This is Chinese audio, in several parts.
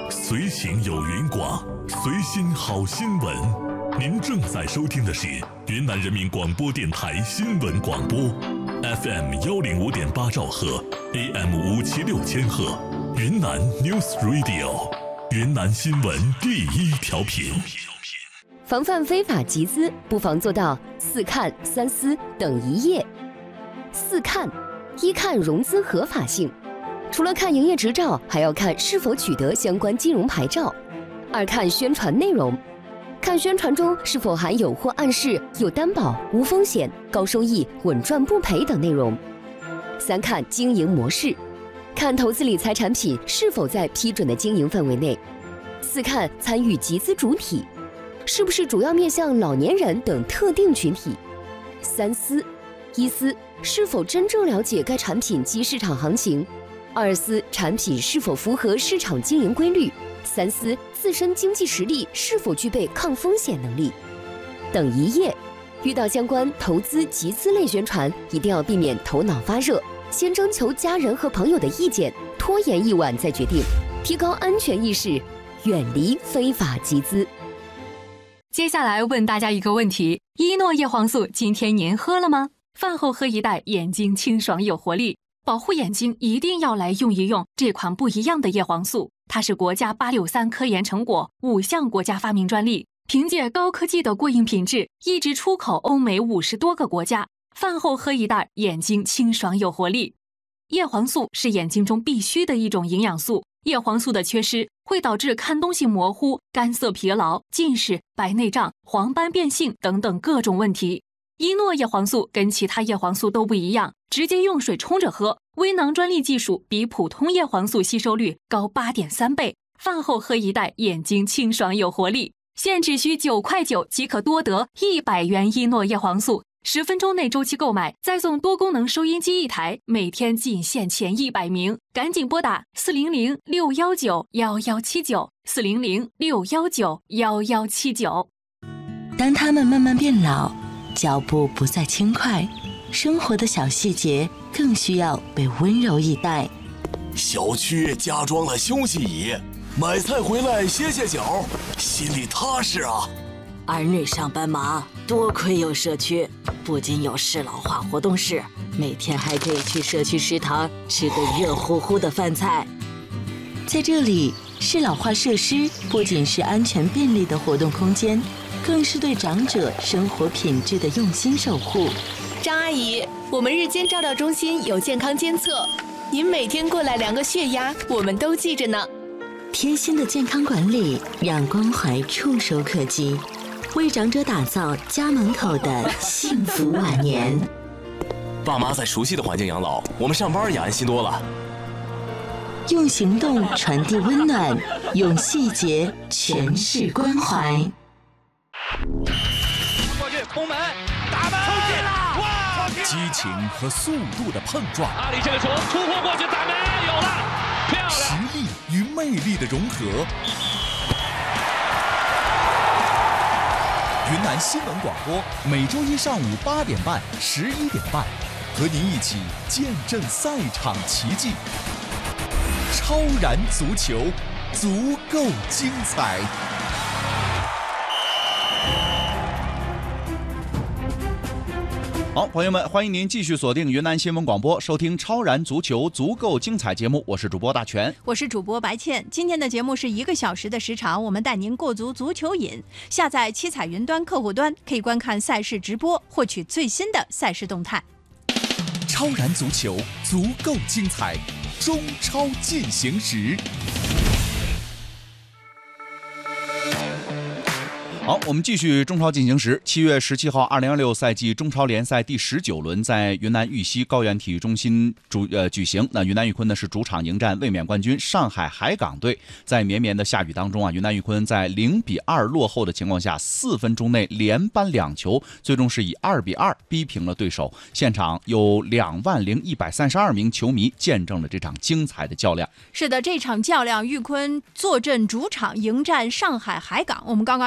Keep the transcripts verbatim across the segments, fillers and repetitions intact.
随行有云广，随心好新闻。您正在收听的是云南人民广播电台新闻广播 ，F M 幺零五点八兆赫 ，A M 五七六千赫，云南 News Radio， 云南新闻第一调频。 防范非法集资，不妨做到四看三思等一业。四看：一看融资合法性，除了看营业执照，还要看是否取得相关金融牌照；二看宣传内容，看宣传中是否含有或暗示有担保、无风险、高收益、稳赚不赔等内容；三看经营模式，看投资理财产品是否在批准的经营范围内；四看参与集资主体，是不是主要面向老年人等特定群体；三思：一思是否真正了解该产品及市场行情；二思产品是否符合市场经营规律；三思自身经济实力是否具备抗风险能力。等一业：遇到相关投资集资类宣传，一定要避免头脑发热，先征求家人和朋友的意见，拖延一晚再决定，提高安全意识，远离非法集资。 接下来问大家一个问题：一诺叶黄素今天您喝了吗？饭后喝一袋，眼睛清爽有活力。保护眼睛一定要来用一用这款不一样的叶黄素，它是国家八六三科研成果，五项国家发明专利，凭借高科技的过硬品质，一直出口欧美五十多个国家。饭后喝一袋，眼睛清爽有活力。叶黄素是眼睛中必须的一种营养素，叶黄素的缺失会导致看东西模糊、干涩疲劳、近视、白内障、黄斑变性等等各种问题。一诺叶黄素跟其他叶黄素都不一样，直接用水冲着喝，微囊专利技术比普通叶黄素吸收率高 八点三 倍。饭后喝一袋，眼睛清爽有活力。现只需九块九即可多得一百元一诺叶黄素，十分钟内周期购买，再送多功能收音机一台，每天仅限前一百名，赶紧拨打四零零六一九一一七九 四零零六一九一一七九。 当他们慢慢变老，脚步不再轻快，生活的小细节更需要被温柔以待。 小区加装了休息椅，买菜回来歇歇脚，心里踏实啊。 儿女上班忙，多亏有社区，不仅有适老化活动室，每天还可以去社区食堂吃个热乎乎的饭菜。 在这里，适老化设施不仅是安全便利的活动空间，更是对长者生活品质的用心守护。 张阿姨，我们日间照料中心有健康监测，您每天过来量个血压，我们都记着呢。 贴心的健康管理，让关怀触手可及，为长者打造家门口的幸福晚年。 爸妈在熟悉的环境养老，我们上班也安心多了。 用行动传递温暖，用细节诠释关怀。 过去攻门，打门，冲进了！哇！ 激情和速度的碰撞， 阿里这个球突破过去，打门，有了，漂亮！ 实力与魅力的融合。云南新闻广播每周一上午八点半、十一点半，和您一起见证赛场奇迹。超然足球，足够精彩。 好，朋友们，欢迎您继续锁定云南新闻广播，收听《超然足球足够精彩》节目。我是主播大全， 我是主播白倩。今天的节目是一个小时的时长，我们带您过足足球瘾。下载七彩云端客户端，可以观看赛事直播，获取最新的赛事动态。 超然足球足够精彩，中超进行时。 好，我们继续中超进行时。七月十七号，二零二六赛季中超联赛第十九轮在云南玉溪高原体育中心主呃举行。那云南玉坤呢是主场迎战卫冕冠军上海海港队。在绵绵的下雨当中啊，云南玉坤在零比二落后的情况下，四分钟内连扳两球，最终是以二比二逼平了对手。现场有两万零一百三十二名球迷见证了这场精彩的较量。 是的，这场较量，玉坤坐镇主场迎战上海海港。我们刚刚也说了。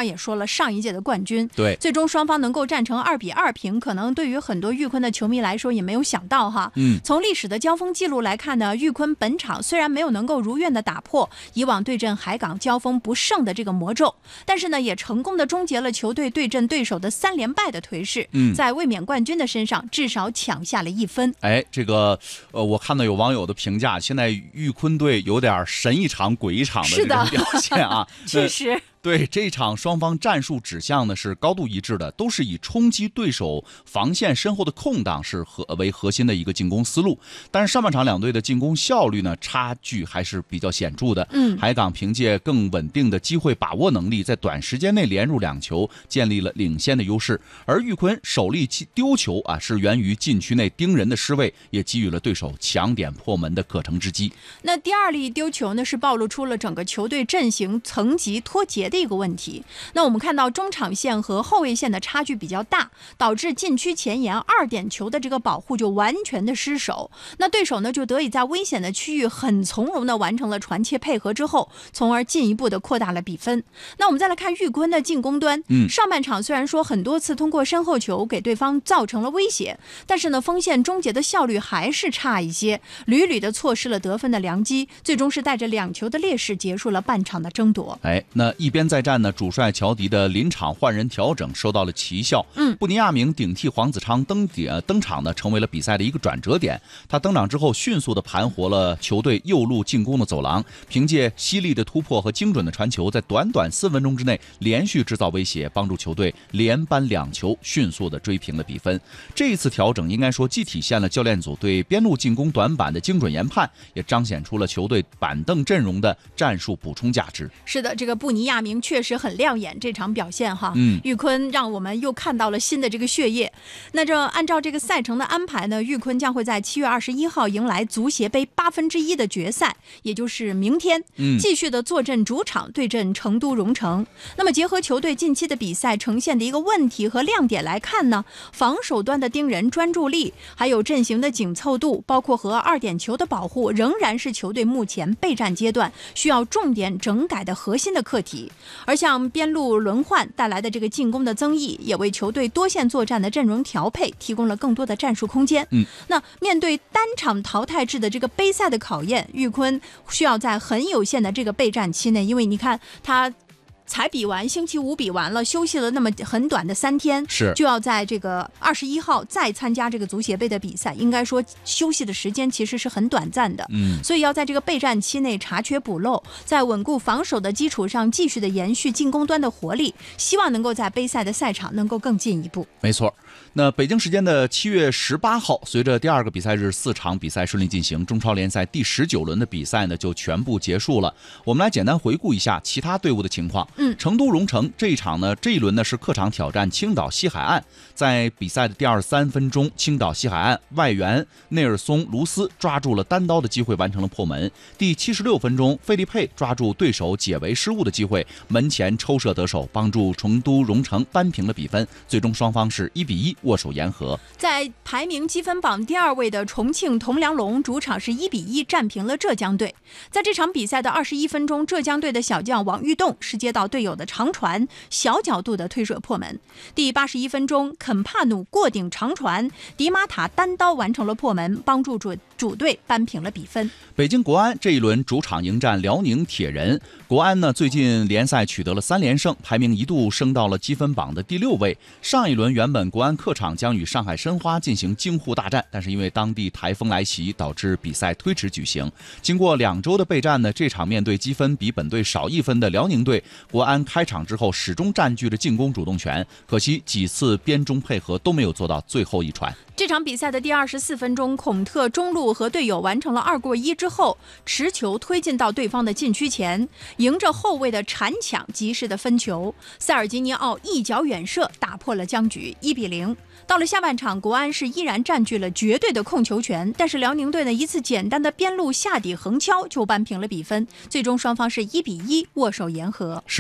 上一届的冠军。 对， 最终双方能够战成二比二平，可能对于很多裕昆的球迷来说也没有想到哈。 嗯， 从历史的交锋记录来看呢，裕昆本场虽然没有能够如愿的打破以往对阵海港交锋不胜的这个魔咒，但是呢，也成功的终结了球队对阵对手的三连败的颓势。 嗯， 在卫冕冠军的身上至少抢下了一分。 哎，这个呃，我看到有网友的评价，现在裕昆队有点神一场鬼一场的这种表现啊， 确实。 对，这场双方战术指向呢是高度一致的，都是以冲击对手防线身后的空档是核为核心的一个进攻思路。但是上半场两队的进攻效率呢差距还是比较显著的。 嗯， 海港凭借更稳定的机会把握能力，在短时间内连入两球，建立了领先的优势。而裕昆首粒丢球啊，是源于禁区内盯人的失位，也给予了对手抢点破门的可乘之机。 那第二粒丢球呢，是暴露出了整个球队阵型层级脱节的一个问题。那我们看到中场线和后卫线的差距比较大，导致禁区前沿二点球的这个保护就完全的失守。那对手呢就得以在危险的区域很从容的完成了传切配合之后，从而进一步的扩大了比分。那我们再来看裕昆的进攻端， 嗯， 上半场虽然说很多次通过身后球给对方造成了威胁，但是呢锋线终结的效率还是差一些，屡屡的错失了得分的良机，最终是带着两球的劣势结束了半场的争夺。 哎，那一边再战呢，主帅乔迪的临场换人调整收到了奇效。 嗯， 布尼亚明顶替黄子昌登点登场呢，成为了比赛的一个转折点。他登场之后，迅速的盘活了球队右路进攻的走廊，凭借犀利的突破和精准的传球，在短短四分钟之内连续制造威胁，帮助球队连扳两球，迅速的追平了比分。这一次调整应该说既体现了教练组对边路进攻短板的精准研判，也彰显出了球队板凳阵容的战术补充价值。 是的，这个布尼亚明确实很亮眼，这场表现哈， 嗯， 裕昆让我们又看到了新的这个血液。那这按照这个赛程的安排呢，裕昆将会在七月二十一号迎来足协杯八分之一的决赛，也就是明天， 嗯， 继续的坐镇主场对阵成都蓉城。那么结合球队近期的比赛呈现的一个问题和亮点来看呢，防守端的盯人专注力，还有阵型的紧凑度，包括和二点球的保护，仍然是球队目前备战阶段需要重点整改的核心的课题。而像边路轮换带来的这个进攻的增益，也为球队多线作战的阵容调配提供了更多的战术空间。 嗯， 那面对单场淘汰制的这个杯赛的考验，裕昆需要在很有限的这个备战期内，因为你看他才比完，星期五比完了，休息了那么很短的三天， 是就要在这个二十一号再参加这个足协杯的比赛，应该说休息的时间其实是很短暂的， 嗯， 所以要在这个备战期内查缺补漏，在稳固防守的基础上继续的延续进攻端的活力，希望能够在杯赛的赛场能够更进一步。 没错。那北京时间的七月十八号，随着第二个比赛日四场比赛顺利进行，中超联赛第十九轮的比赛呢就全部结束了。我们来简单回顾一下其他队伍的情况。 嗯， 成都蓉城这一场呢，这一轮呢是客场挑战青岛西海岸，在比赛的第二十三分钟，青岛西海岸外援内尔松卢斯抓住了单刀的机会，完成了破门。第七十六分钟，费利佩抓住对手解围失误的机会，门前抽射得手，帮助成都蓉城扳平了比分。最终双方是一比一握手言和。 在排名积分榜第二位的重庆铜梁龙主场是一比一战平了浙江队。在这场比赛的二十一分钟，浙江队的小将王玉栋是接到队友的长传，小角度的推射破门。第八十一分钟，肯帕努过顶长传，迪马塔单刀完成了破门，帮助主主队扳平了比分。 北京国安这一轮主场迎战辽宁铁人。国安呢最近联赛取得了三连胜，排名一度升到了积分榜的第六位。上一轮原本国安客场将与上海申花进行京沪大战，但是因为当地台风来袭，导致比赛推迟举行。经过两周的备战呢，这场面对积分比本队少一分的辽宁队，国安开场之后始终占据着进攻主动权，可惜几次边中配合都没有做到最后一传。 这场比赛的第二十四分钟，孔特中路和队友完成了二过一之后，持球推进到对方的禁区前，迎着后卫的铲抢，及时的分球，塞尔吉尼奥一脚远射打破了僵局，一比零。到了下半场，国安是依然占据了绝对的控球权，但是辽宁队呢一次简单的边路下底横敲就扳平了比分，最终双方是一比一握手言和。 是。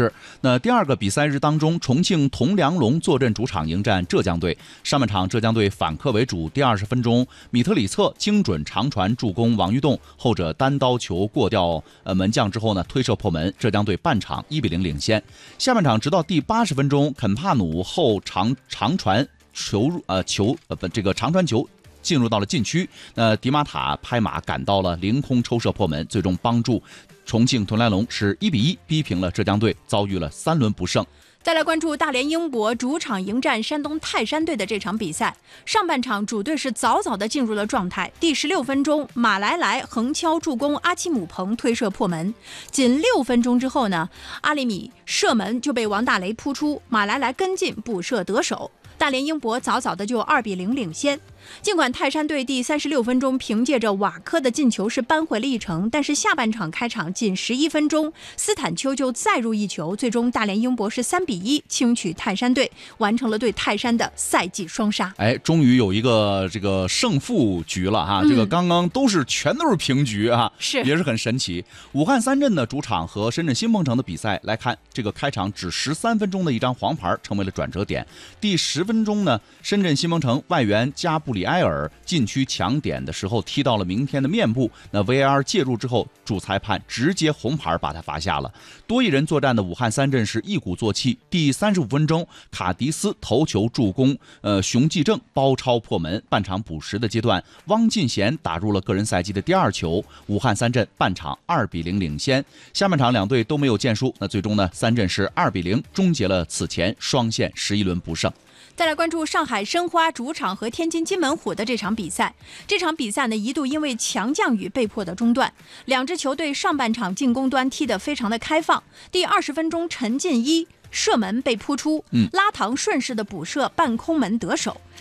是，那第二个比赛日当中，重庆铜梁龙坐镇主场迎战浙江队。上半场浙江队反客为主，第二十分钟，米特里策精准长传助攻王玉栋，后者单刀球过掉呃门将之后呢，推射破门，浙江队半场一比零领先。下半场直到第八十分钟，肯帕努后长长传球入呃球呃不这个长传球进入到了禁区，那迪马塔拍马赶到了凌空抽射破门，最终帮助重庆铜梁龙是一比一逼平了浙江队，遭遇了三轮不胜。 再来关注大连英博主场迎战山东泰山队的这场比赛。上半场主队是早早的进入了状态，第十六分钟，马来莱横敲助攻阿基姆彭推射破门。仅六分钟之后呢，阿里米射门就被王大雷扑出，马来莱跟进补射得手。大连英博早早的就二比零领先。尽管泰山队第三十六分钟凭借着瓦科的进球是扳回了一城，但是下半场开场仅十一分钟，斯坦丘就再入一球，最终大连英博是三比一轻取泰山队，完成了对泰山的赛季双杀。 哎，终于有一个这个胜负局了哈，嗯、这个刚刚都是全都是平局啊， 是也是很神奇。武汉三镇的主场和深圳新鹏城的比赛来看，这个开场只十三分钟的一张黄牌成为了转折点。第十分钟呢，深圳新鹏城外援加布里埃尔禁区抢点的时候踢到了明天的面部，那 V A R 介入之后，主裁判直接红牌把他罚下了。多一人作战的武汉三镇是一鼓作气，第三十五分钟，卡迪斯头球助攻，呃，熊继正包抄破门。半场补时的阶段，汪进贤打入了个人赛季的第二球，武汉三镇半场二比零领先。下半场两队都没有建树，那最终呢，三镇是二比零终结了此前双线十一轮不胜。 再来关注上海申花主场和天津津门虎的这场比赛。这场比赛呢，一度因为强降雨被迫的中断。两支球队上半场进攻端踢得非常的开放。第二十分钟，陈进一射门被扑出，拉唐顺势的补射半空门得手。